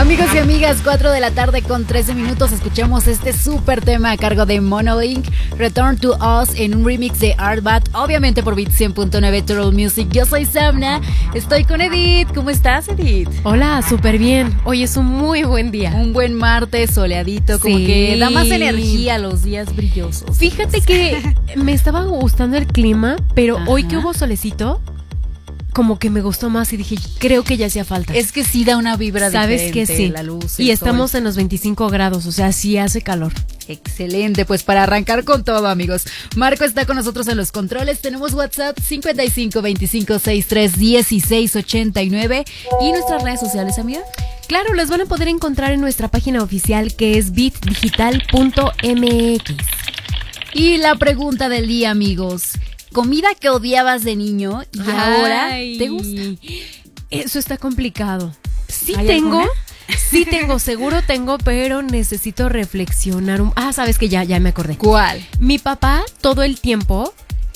Amigos y amigas, 4 de la tarde con 13 minutos. Escuchamos este súper tema a cargo de Monolink, Return to Us, en un remix de Artbat, obviamente por Beat 100.9 Total Music. Yo soy Samna, estoy con Edith. ¿Cómo estás, Edith? Hola, súper bien. Hoy es un muy buen día. Un buen martes soleadito, como que da más energía a los días brillosos. Fíjate que me estaba gustando el clima, pero hoy que hubo solecito, como que me gustó más y dije, creo que ya hacía falta. Es que sí da una vibra ¿sabes diferente. Que sí? La luz, y estamos en los 25 grados, o sea, sí hace calor. Excelente, pues para arrancar con todo, amigos. Marco está con nosotros en los controles. Tenemos WhatsApp 55 25 63 16 89 y nuestras redes sociales, amiga. Claro, las van a poder encontrar en nuestra página oficial, que es bitdigital.mx. Y la pregunta del día, amigos: comida que odiabas de niño y ahora te gusta. Eso está complicado. Sí ¿Hay tengo, alguna? sí tengo, seguro tengo, pero necesito reflexionar. ¿Sabes qué? Ya me acordé. ¿Cuál? Mi papá todo el tiempo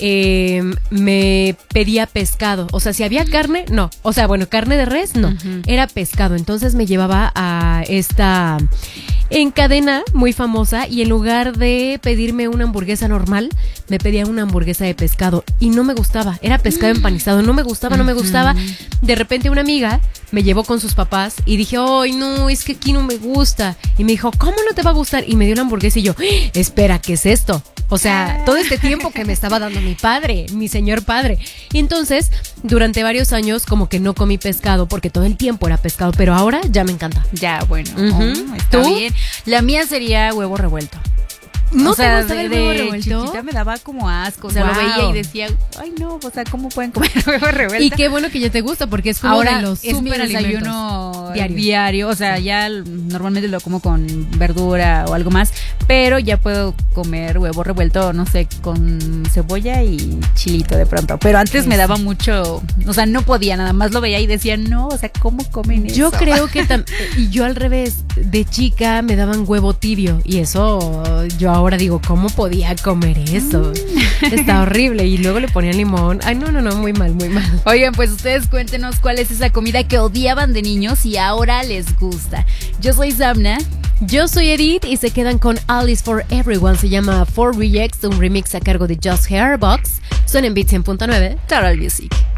me pedía pescado. O sea, si había carne, no. O sea, bueno, carne de res, no. Era pescado. Entonces me llevaba a esta en cadena muy famosa y en lugar de pedirme una hamburguesa normal, me pedía una hamburguesa de pescado y no me gustaba. Era pescado empanizado. No me gustaba. De repente una amiga me llevó con sus papás y dije, ¡ay, no! Es que aquí no me gusta. Y me dijo, ¿cómo no te va a gustar? Y me dio la hamburguesa y yo, espera, ¿qué es esto? O sea, todo este tiempo que me estaba dando mi padre, mi señor padre. Y entonces, durante varios años, como que no comí pescado, porque todo el tiempo era pescado, pero ahora ya me encanta. Ya, bueno, está bien. La mía sería huevo revuelto. ¿No o sea, te gusta el huevo revuelto? Chiquita me daba como asco, o sea, lo veía y decía, ay no, o sea, ¿cómo pueden comer huevo revuelto? Y qué bueno que ya te gusta, porque es como ahora de los es mi superalimentos. desayuno diario, o sea, ya normalmente lo como con verdura o algo más, pero ya puedo comer huevo revuelto, no sé, con cebolla y chilito de pronto, pero antes me daba mucho, o sea, no podía, nada más lo veía y decía, no, o sea, ¿cómo comen eso? Yo creo que y yo al revés, de chica me daban huevo tibio y eso yo ahora digo, ¿cómo podía comer eso? Está horrible. Y luego le ponían limón. Ay, no, muy mal. Oigan, pues ustedes cuéntenos cuál es esa comida que odiaban de niños y ahora les gusta. Yo soy Samna. Yo soy Edith y se quedan con All Is For Everyone. Se llama 4 Rejects, un remix a cargo de Just Hairbox. Suena en Beat 100.9 Total Music.